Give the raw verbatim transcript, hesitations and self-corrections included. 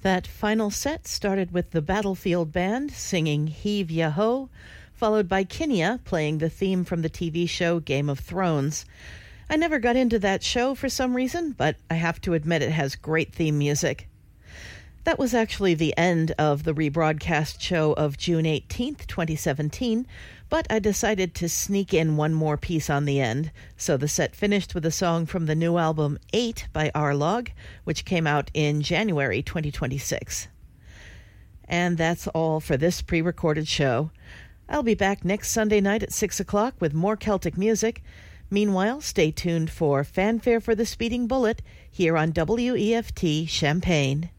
That final set started with the Battlefield Band singing Heave Ya Ho, followed by Kinya playing the theme from the T V show Game of Thrones. I never got into that show for some reason, but I have to admit it has great theme music. That was actually the end of the rebroadcast show of June eighteenth, twenty seventeen, but I decided to sneak in one more piece on the end, so the set finished with a song from the new album eight by Arlog, which came out in January twenty twenty-six. And that's all for this pre-recorded show. I'll be back next Sunday night at six o'clock with more Celtic music. Meanwhile, stay tuned for Fanfare for the Speeding Bullet here on W E F T Champaign.